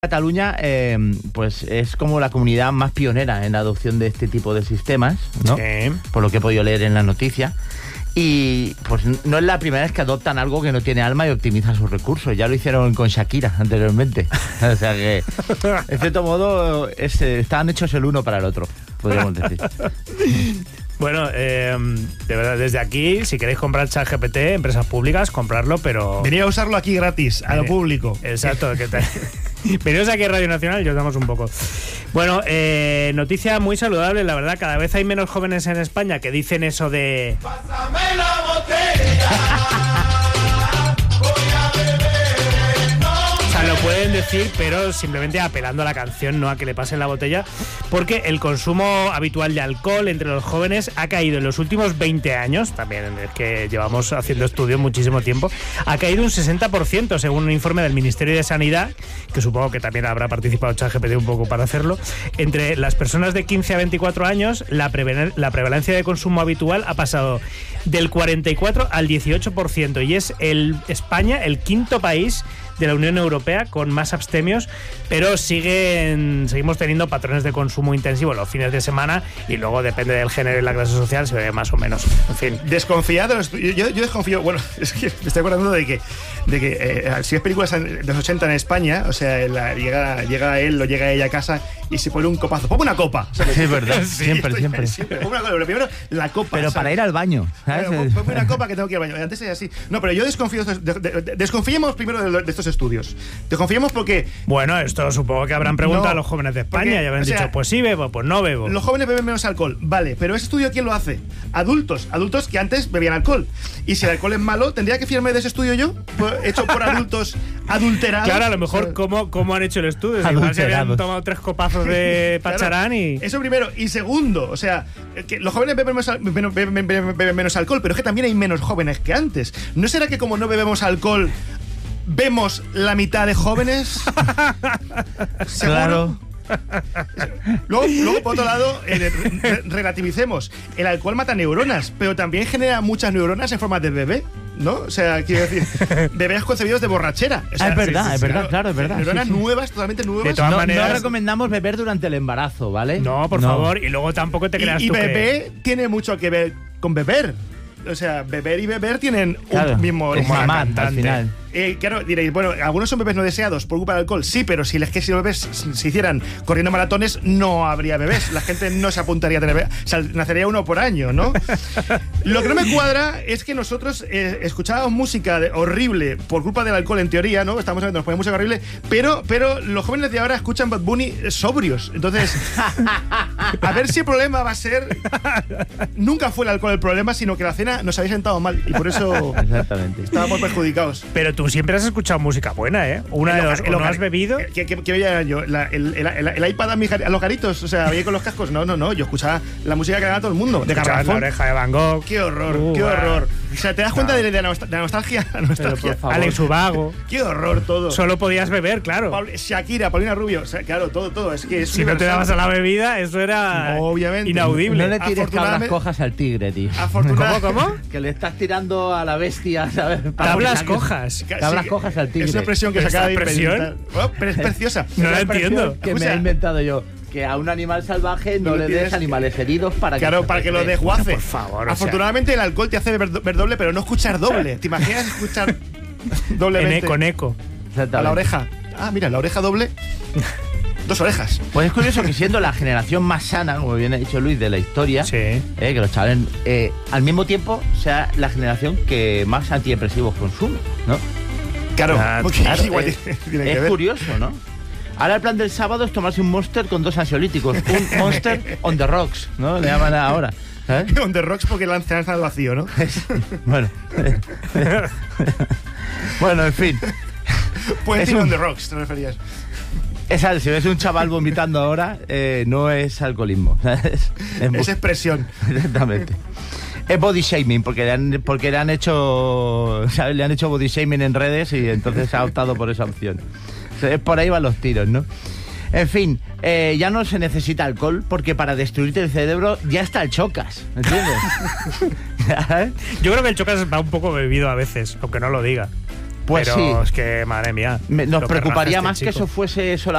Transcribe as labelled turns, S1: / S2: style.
S1: Cataluña pues es como la comunidad más pionera en la adopción de este tipo de sistemas, ¿no?
S2: Sí.
S1: Por lo que he podido leer en la noticia. Y pues no es la primera vez que adoptan algo que no tiene alma y optimiza sus recursos. Ya lo hicieron con Shakira anteriormente. O sea que, en cierto modo, estaban hechos el uno para el otro, podríamos decir.
S2: Bueno, de verdad, desde aquí, si queréis comprar ChatGPT, empresas públicas, comprarlo, pero...
S3: Venía a usarlo aquí gratis, a lo público.
S2: Exacto, ¿qué tal? Venidos aquí a Radio Nacional y os damos un poco. Bueno, noticia muy saludable, la verdad. Cada vez hay menos jóvenes en España que dicen eso de... ¡Pásame la botella! Lo pueden decir, pero simplemente apelando a la canción, no a que le pasen la botella, porque el consumo habitual de alcohol entre los jóvenes ha caído en los últimos 20 años, también es que llevamos haciendo estudios muchísimo tiempo, ha caído un 60% según un informe del Ministerio de Sanidad, que supongo que también habrá participado ChatGPT un poco para hacerlo. Entre las personas de 15 a 24 años, la prevalencia de consumo habitual ha pasado del 44 al 18%, y es España el quinto país de la Unión Europea con más abstemios, pero seguimos teniendo patrones de consumo intensivo los fines de semana, y luego depende del género y la clase social se ve más o menos. En fin.
S3: Desconfiado, yo desconfío, bueno, es que me estoy acordando de que si ves películas de los 80 en España, o sea, llega él o llega ella a casa y se pone un copazo. Pongo una copa, ¿sabes?
S1: Sí, es verdad,
S3: Sí,
S1: siempre.
S3: Pongo una copa, pero primero la copa.
S1: Pero
S3: ¿sabes?
S1: para ir al baño, ¿sabes?
S3: Pongo una copa que tengo que ir al baño. Antes era así. No, pero yo desconfío. Desconfiemos primero de estos estudios. Desconfiemos porque...
S2: Bueno, esto supongo que habrán preguntado
S3: No,
S2: a los jóvenes de España,
S3: porque,
S2: y habrán dicho, pues sí bebo, pues no bebo.
S3: Los jóvenes beben menos alcohol, vale, pero ese estudio ¿quién lo hace? Adultos que antes bebían alcohol. Y si el alcohol es malo, ¿tendría que fiarme de ese estudio yo? Hecho por adultos adulterados.
S2: Claro, a lo mejor, ¿cómo han hecho el estudio? Si igual se habían tomado 3 copazos de pacharán y...
S3: Eso primero. Y segundo, o sea, que los jóvenes beben menos alcohol, pero es que también hay menos jóvenes que antes. ¿No será que como no bebemos alcohol, vemos la mitad de jóvenes?
S1: Claro.
S3: Luego, por otro lado, relativicemos. El alcohol mata neuronas, pero también genera muchas neuronas en forma de bebé, ¿no? O sea, quiero decir, bebés concebidos de borrachera. O sea,
S1: es verdad, claro, es verdad.
S3: Neuronas
S1: sí.
S3: nuevas, totalmente nuevas.
S2: De todas maneras,
S1: no recomendamos beber durante el embarazo, ¿vale?
S2: No, por favor, y luego tampoco te creas
S3: y
S2: tú
S3: bebé tiene mucho que ver con beber. O sea, beber y beber tienen
S1: claro,
S3: un mismo
S1: como
S3: origen.
S1: amante al final.
S3: Claro, diréis, bueno, algunos son bebés no deseados por culpa del alcohol. Sí, pero si los bebés se hicieran corriendo maratones, no habría bebés. La gente no se apuntaría a tener bebés. O sea, nacería uno por año, ¿no? Lo que no me cuadra es que nosotros escuchábamos música horrible por culpa del alcohol, en teoría, ¿no? Estamos hablando, nos ponemos música horrible, pero los jóvenes de ahora escuchan Bad Bunny sobrios. Entonces, a ver si el problema va a ser... Nunca fue el alcohol el problema, sino que la cena nos había sentado mal y por eso estábamos perjudicados.
S2: Pero tú siempre has escuchado música buena, ¿eh? Una de dos, ¿o no has bebido?
S3: ¿Qué veía yo? El iPad a los garitos, o sea, veía con los cascos. No, yo escuchaba la música que ganaba todo el mundo. De
S2: La Oreja de Van Gogh.
S3: Qué horror, qué horror. O sea, ¿te das cuenta de la nostalgia?
S2: Alex Ubago.
S3: Qué horror todo.
S2: Solo podías beber, claro.
S3: Shakira, Paulina Rubio, o sea, claro, todo. Es que
S2: si no te dabas a la bebida, eso era
S3: obviamente
S2: inaudible.
S1: No le tires cabras cojas al tigre, tío.
S2: ¿Cómo?
S1: Que le estás tirando a la bestia, ¿sabes?
S2: Cabras cojas.
S1: Cabras cojas al tigre.
S3: Es una expresión que se acaba de inventar. Pero es preciosa.
S2: No la entiendo.
S1: Que me he inventado yo. Que a un animal salvaje no le des animales heridos para que...
S3: Claro, para que lo desguace.
S2: Por favor.
S3: Afortunadamente el alcohol te hace ver doble, pero no escuchar doble. ¿Te imaginas escuchar doblemente?
S2: Con eco.
S3: A la oreja. Ah, mira, la oreja doble. 2 orejas.
S1: Pues es curioso que siendo la generación más sana, como bien ha dicho Luis, de la historia,
S2: sí.
S1: Que los chavales al mismo tiempo sea la generación que más antidepresivos consume, ¿no?
S3: Claro, igual
S1: tiene que ver. Curioso, ¿no? Ahora el plan del sábado es tomarse un Monster con 2 ansiolíticos. Un Monster on the rocks, ¿no? Le llaman ahora. ¿Sabes?
S3: On the rocks porque lanzan al vacío, ¿no?
S1: Bueno. Bueno, en fin.
S3: Pues on the rocks, te referías.
S1: Si ves un chaval vomitando ahora, no es alcoholismo.
S3: Es expresión.
S1: Exactamente. Es body shaming, porque le han hecho, ¿sabes? Le han hecho body shaming en redes y entonces ha optado por esa opción. Por ahí van los tiros, ¿no? En fin, ya no se necesita alcohol porque para destruirte el cerebro ya está el Chocas, ¿entiendes?
S2: Yo creo que el Chocas va un poco bebido a veces, aunque no lo diga.
S1: Pues
S2: pero
S1: sí.
S2: Es que, madre mía.
S1: Nos preocuparía más que eso fuese solamente